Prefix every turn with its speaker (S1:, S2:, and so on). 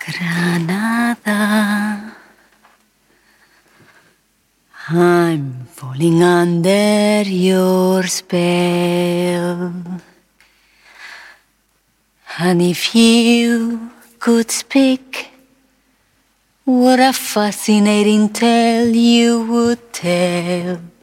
S1: Granada. I'm falling under your spell. And if you could speak, what a fascinating tale you would tell.